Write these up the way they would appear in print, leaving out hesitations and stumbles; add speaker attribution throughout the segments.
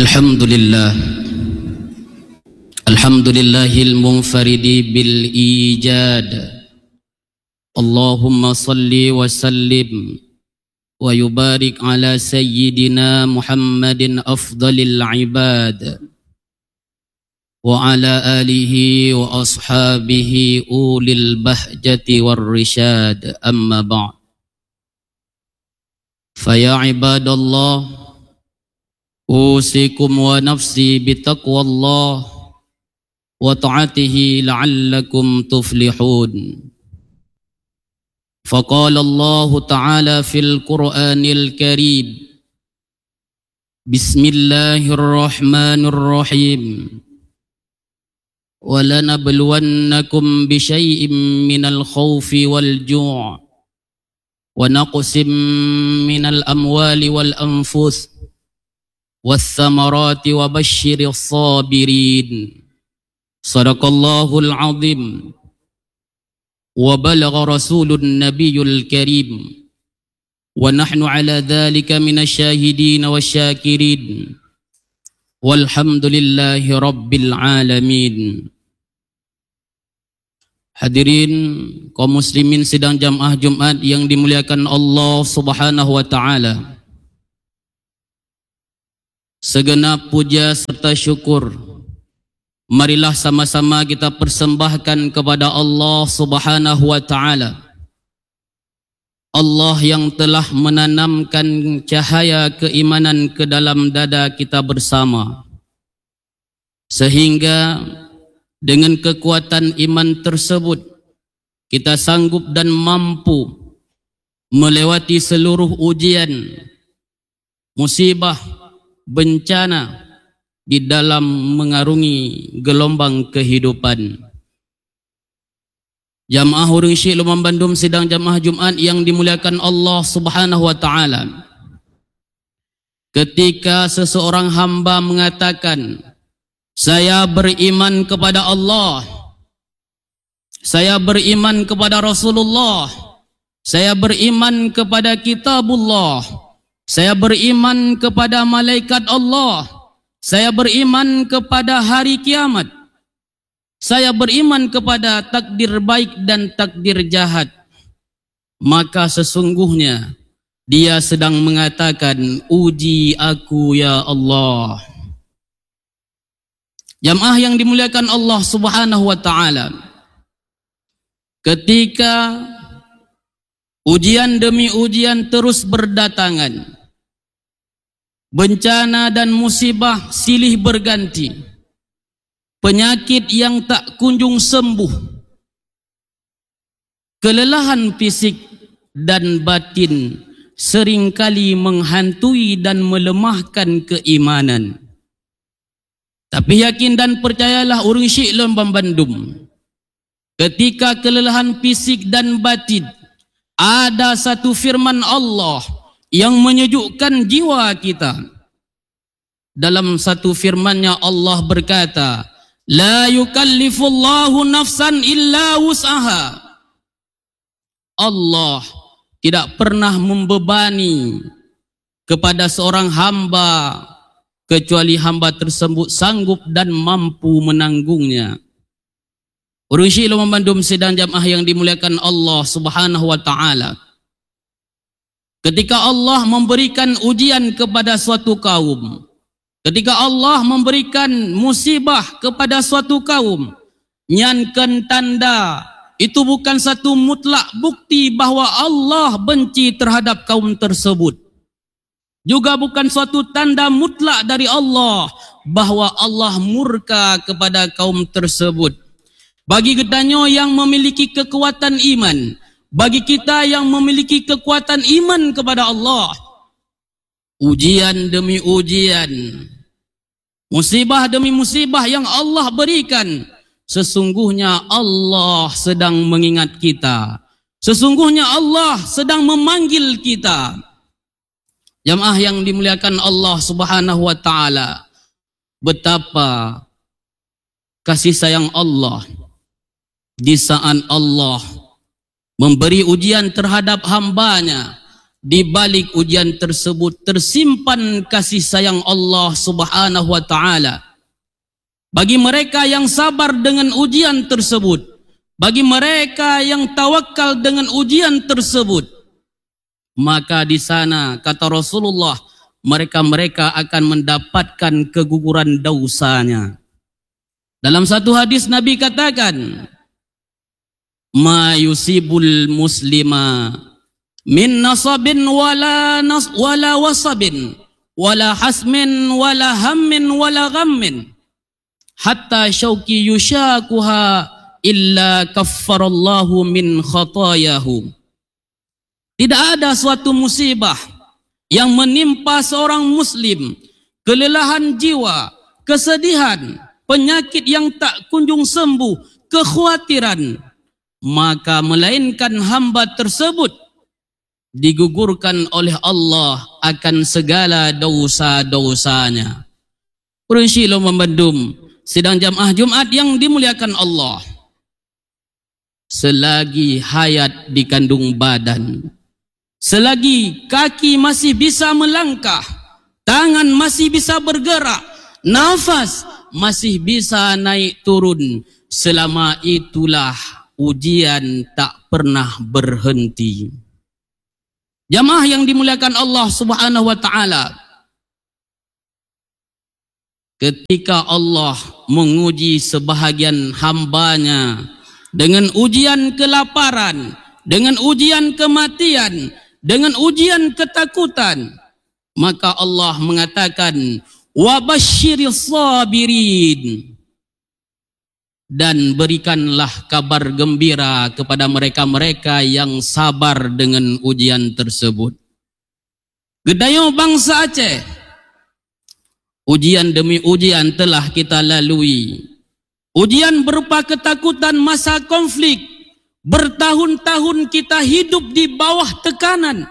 Speaker 1: Alhamdulillah Alhamdulillahil munfaridi bil ijad. Allahumma salli wa sallim wa yubarik ala sayyidina Muhammadin afdalil ibad wa ala alihi wa ashabihi ulil bahjati war rishad. Amma ba'd. Faya ibadallah, usikum wa nafsi bitaqwallah wa ta'atihi la'allakum tuflihun. Faqala Allah Ta'ala fil Qur'anil Karim, Bismillahirrahmanirrahim, wa lanabluwannakum bisyai'im minal khawfi wal ju' wa naqsim minal amwali wal anfus والثمرات وبشر الصابرين. صدق الله العظيم وبلغ رسول النبي الكريم ونحن على ذلك من الشاهدين والشاكرين والحمد لله رب العالمين. Hadirin kaum muslimin sidang jamaah Jumat yang dimuliakan Allah Subhanahu wa taala. Segenap puja serta syukur marilah sama-sama kita persembahkan kepada Allah Subhanahu wa taala. Allah yang telah menanamkan cahaya keimanan ke dalam dada kita bersama, sehingga dengan kekuatan iman tersebut kita sanggup dan mampu melewati seluruh ujian, musibah, bencana di dalam mengarungi gelombang kehidupan. Jamaah Hurung Syekh Lumang Bandung sidang jamaah Jumat yang dimuliakan Allah Subhanahu wa taala. Ketika seseorang hamba mengatakan, saya beriman kepada Allah, saya beriman kepada Rasulullah, saya beriman kepada kitabullah, saya beriman kepada malaikat Allah, saya beriman kepada hari kiamat, saya beriman kepada takdir baik dan takdir jahat, maka sesungguhnya dia sedang mengatakan, uji aku ya Allah. Jamaah yang dimuliakan Allah Subhanahu wa taala, ketika ujian demi ujian terus berdatangan, bencana dan musibah silih berganti, penyakit yang tak kunjung sembuh, kelelahan fisik dan batin seringkali menghantui dan melemahkan keimanan. Tapi yakin dan percayalah Urang Syekh Lumang Bandung, ketika kelelahan fisik dan batin, ada satu firman Allah yang menyejukkan jiwa kita. Dalam satu firman-Nya Allah berkata, la yukallifullahu nafsan illa wus'aha. Allah tidak pernah membebani kepada seorang hamba kecuali hamba tersebut sanggup dan mampu menanggungnya. Urang Syekh Lumang Bandung sidang jamaah yang dimuliakan Allah Subhanahu wa taala, ketika Allah memberikan ujian kepada suatu kaum, ketika Allah memberikan musibah kepada suatu kaum, nyankan tanda itu bukan satu mutlak bukti bahawa Allah benci terhadap kaum tersebut. Juga bukan suatu tanda mutlak dari Allah bahawa Allah murka kepada kaum tersebut. Bagi kita yang memiliki kekuatan iman, bagi kita yang memiliki kekuatan iman kepada Allah, ujian demi ujian, musibah demi musibah yang Allah berikan, sesungguhnya Allah sedang mengingat kita, sesungguhnya Allah sedang memanggil kita. Jamaah yang dimuliakan Allah Subhanahu wa taala, betapa kasih sayang Allah di saat Allah memberi ujian terhadap hambanya, di balik ujian tersebut tersimpan kasih sayang Allah Subhanahu wa taala. Bagi mereka yang sabar dengan ujian tersebut, bagi mereka yang tawakal dengan ujian tersebut, maka di sana kata Rasulullah, mereka akan mendapatkan keguguran dosanya. Dalam satu hadis Nabi katakan, ma yusibul muslima min nasabin wala wasabin wala hasmin wala hammin wala ghammin hatta syauki yushakuha illa kaffarallahu min khatayahu. Tidak ada suatu musibah yang menimpa seorang muslim, kelelahan jiwa, kesedihan, penyakit yang tak kunjung sembuh, kekhawatiran, maka melainkan hamba tersebut digugurkan oleh Allah akan segala dosa-dosanya. Persilo membendum sidang jamaah Jumat yang dimuliakan Allah. Selagi hayat di kandung badan, selagi kaki masih bisa melangkah, tangan masih bisa bergerak, nafas masih bisa naik turun, selama itulah ujian tak pernah berhenti. Jamaah yang dimuliakan Allah Subhanahu wa taala, ketika Allah menguji sebahagian hambanya dengan ujian kelaparan, dengan ujian kematian, dengan ujian ketakutan, maka Allah mengatakan wa basyiris sabirin, dan berikanlah kabar gembira kepada mereka-mereka yang sabar dengan ujian tersebut. Gedayo bangsa Aceh, ujian demi ujian telah kita lalui. Ujian berupa ketakutan masa konflik. Bertahun-tahun kita hidup di bawah tekanan,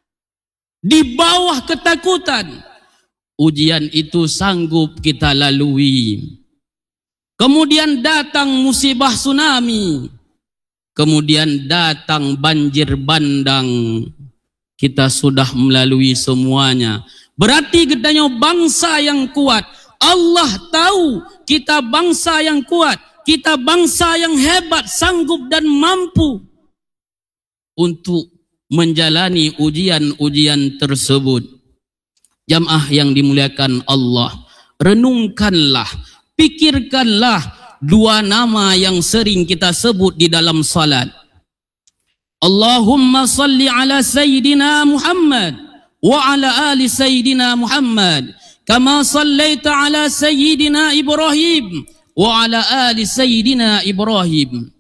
Speaker 1: di bawah ketakutan. Ujian itu sanggup kita lalui. Kemudian datang musibah tsunami, kemudian datang banjir bandang. Kita sudah melalui semuanya. Berarti gedanya bangsa yang kuat. Allah tahu kita bangsa yang kuat, kita bangsa yang hebat, sanggup dan mampu untuk menjalani ujian-ujian tersebut. Jamaah yang dimuliakan Allah, renungkanlah, pikirkanlah dua nama yang sering kita sebut di dalam salat. Allahumma salli ala Sayyidina Muhammad wa ala ali Sayyidina Muhammad kama sallaita ala Sayyidina Ibrahim wa ala ali Sayyidina Ibrahim.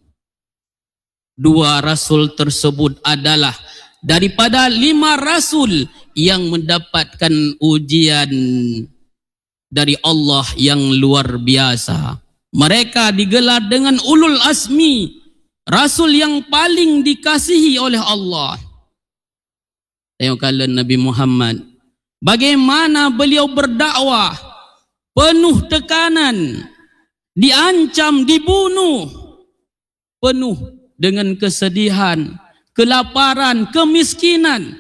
Speaker 1: Dua rasul tersebut adalah daripada 5 rasul yang mendapatkan ujian dari Allah yang luar biasa. Mereka digelar dengan ulul azmi, rasul yang paling dikasihi oleh Allah. Tengoklah Nabi Muhammad, bagaimana beliau berdakwah penuh tekanan, diancam, dibunuh, penuh dengan kesedihan, kelaparan, kemiskinan.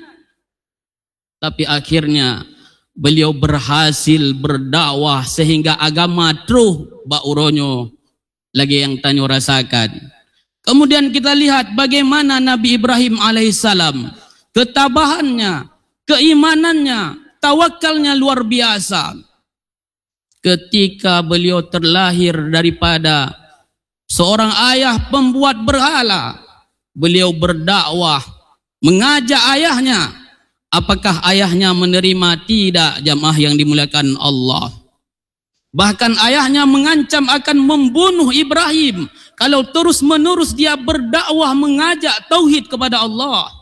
Speaker 1: Tapi akhirnya beliau berhasil berdakwah sehingga agama truh bauronyo lagi yang tanyo rasakan. Kemudian kita lihat bagaimana Nabi Ibrahim alaihissalam, ketabahannya, keimanannya, tawakalnya luar biasa. Ketika beliau terlahir daripada seorang ayah pembuat berhala, beliau berdakwah, mengajak ayahnya. Apakah ayahnya menerima? Tidak, jamaah yang dimuliakan Allah. Bahkan ayahnya mengancam akan membunuh Ibrahim kalau terus menerus dia berdakwah mengajak tauhid kepada Allah.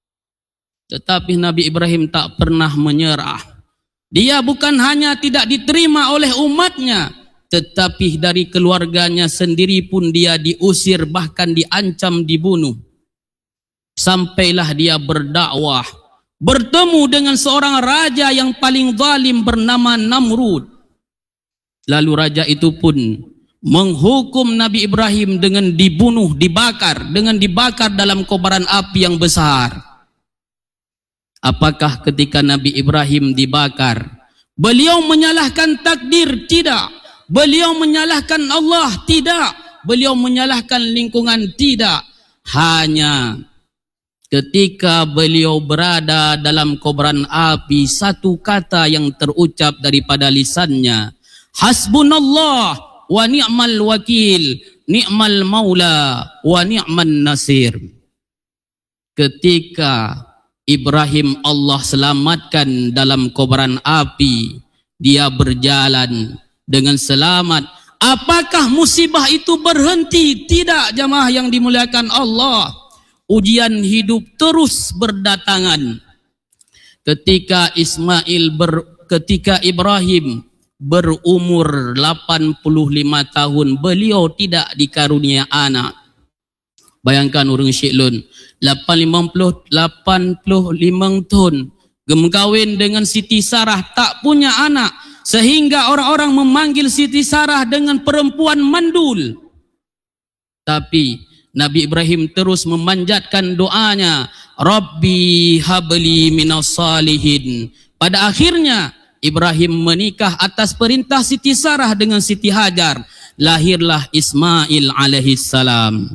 Speaker 1: Tetapi Nabi Ibrahim tak pernah menyerah. Dia bukan hanya tidak diterima oleh umatnya, tetapi dari keluarganya sendiri pun dia diusir, bahkan diancam dibunuh. Sampailah dia berdakwah, bertemu dengan seorang raja yang paling zalim bernama Namrud. Lalu raja itu pun menghukum Nabi Ibrahim dengan dibunuh, dibakar, dengan dibakar dalam kobaran api yang besar. Apakah ketika Nabi Ibrahim dibakar, beliau menyalahkan takdir? Tidak. Beliau menyalahkan Allah? Tidak. Beliau menyalahkan lingkungan? Tidak. Hanya ketika beliau berada dalam kobaran api, satu kata yang terucap daripada lisannya, hasbunallah wa ni'mal wakil, ni'mal maula wa ni'man nasir. Ketika Ibrahim Allah selamatkan dalam kobaran api, dia berjalan dengan selamat. Apakah musibah itu berhenti? Tidak, jamaah yang dimuliakan Allah. Ujian hidup terus berdatangan. Ketika ketika Ibrahim berumur 85 tahun, beliau tidak dikarunia anak. Bayangkan orang Syiklun 85 tahun gemkawin dengan Siti Sarah, tak punya anak, sehingga orang-orang memanggil Siti Sarah dengan perempuan mandul. Tapi Nabi Ibrahim terus memanjatkan doanya, Rabbi habli minas salihin. Pada akhirnya Ibrahim menikah atas perintah Siti Sarah dengan Siti Hajar. Lahirlah Ismail alaihissalam.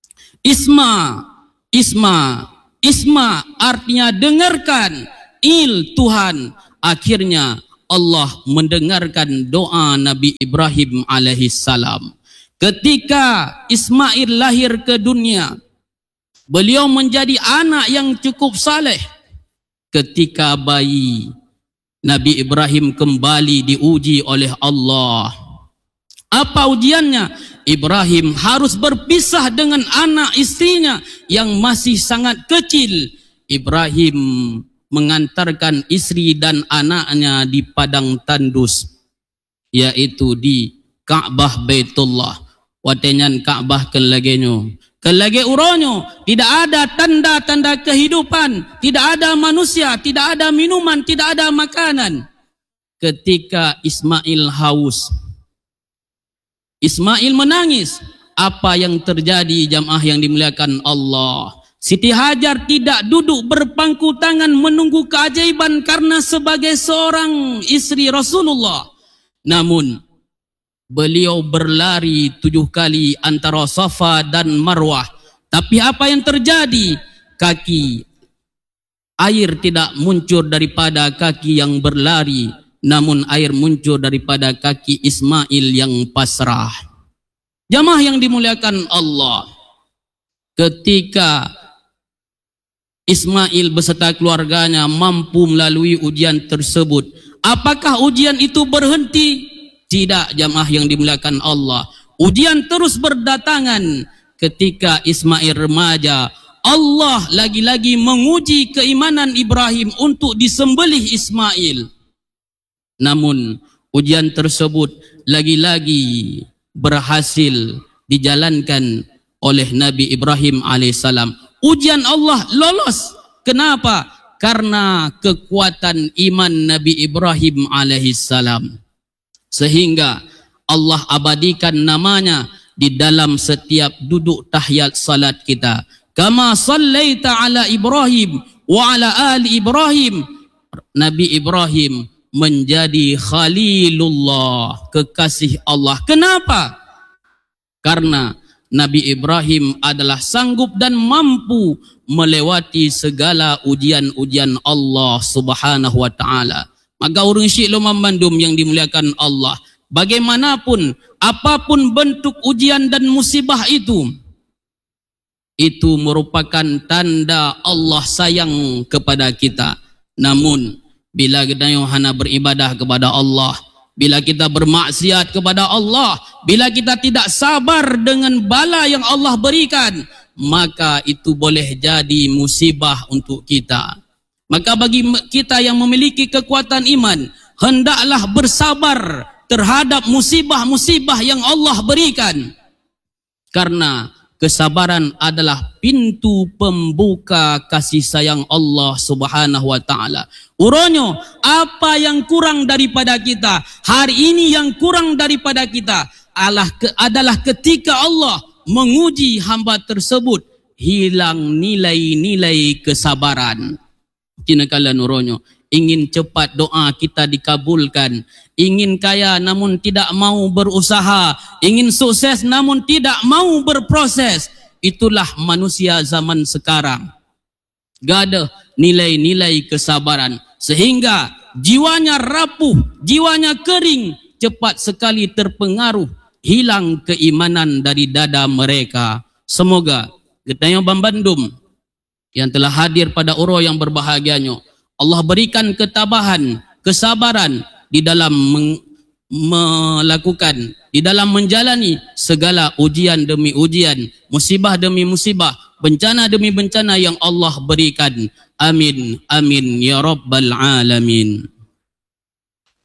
Speaker 1: Isma artinya dengarkan, Tuhan. Akhirnya Allah mendengarkan doa Nabi Ibrahim alaihissalam. Ketika Ismail lahir ke dunia, beliau menjadi anak yang cukup saleh. Ketika bayi, Nabi Ibrahim kembali diuji oleh Allah. Apa ujiannya? Ibrahim harus berpisah dengan anak istrinya yang masih sangat kecil. Ibrahim mengantarkan istri dan anaknya di padang tandus, yaitu di Ka'bah Baitullah. Watenyan Ka'bah kelagenyo, kelage uronyo, tidak ada tanda-tanda kehidupan, tidak ada manusia, tidak ada minuman, tidak ada makanan. Ketika Ismail haus, Ismail menangis. Apa yang terjadi, jamaah yang dimuliakan Allah? Siti Hajar tidak duduk berpangku tangan menunggu keajaiban karena sebagai seorang istri Rasulullah. Namun beliau berlari 7 kali antara Safa dan Marwah. Tapi apa yang terjadi? Air tidak muncul daripada kaki yang berlari, namun air muncul daripada kaki Ismail yang pasrah. Jamaah yang dimuliakan Allah, ketika Ismail beserta keluarganya mampu melalui ujian tersebut, apakah ujian itu berhenti? Tidak, jamaah yang dimuliakan Allah. Ujian terus berdatangan. Ketika Ismail remaja, Allah lagi-lagi menguji keimanan Ibrahim untuk disembelih Ismail. Namun ujian tersebut lagi-lagi berhasil dijalankan oleh Nabi Ibrahim alaihissalam. Ujian Allah lolos. Kenapa? Karena kekuatan iman Nabi Ibrahim alaihissalam. Sehingga Allah abadikan namanya di dalam setiap duduk tahiyat salat kita. Kama sallaita ala Ibrahim wa ala ali Ibrahim. Nabi Ibrahim menjadi Khalilullah, kekasih Allah. Kenapa? Karena Nabi Ibrahim adalah sanggup dan mampu melewati segala ujian-ujian Allah Subhanahu wa taala. Maka orang Syiklum Mandum yang dimuliakan Allah, bagaimanapun apapun bentuk ujian dan musibah itu merupakan tanda Allah sayang kepada kita. Namun bila kita hanya beribadah kepada Allah, bila kita bermaksiat kepada Allah, bila kita tidak sabar dengan bala yang Allah berikan, maka itu boleh jadi musibah untuk kita. Maka bagi kita yang memiliki kekuatan iman, hendaklah bersabar terhadap musibah-musibah yang Allah berikan. Karena kesabaran adalah pintu pembuka kasih sayang Allah Subhanahu wa taala. Uronyo, apa yang kurang daripada kita hari ini, yang kurang daripada kita adalah ketika Allah menguji hamba tersebut hilang nilai-nilai kesabaran. tinakala nuronyo. Ingin cepat doa kita dikabulkan. Ingin kaya namun tidak mau berusaha. Ingin sukses namun tidak mau berproses. Itulah manusia zaman sekarang. Gak ada nilai-nilai kesabaran. Sehingga jiwanya rapuh, jiwanya kering, cepat sekali terpengaruh, hilang keimanan dari dada mereka. Semoga Getanya Bambandum yang telah hadir pada uro yang berbahagianya, Allah berikan ketabahan, kesabaran di dalam melakukan, di dalam menjalani segala ujian demi ujian, musibah demi musibah, bencana demi bencana yang Allah berikan. Amin, amin, ya Rabbal Alamin.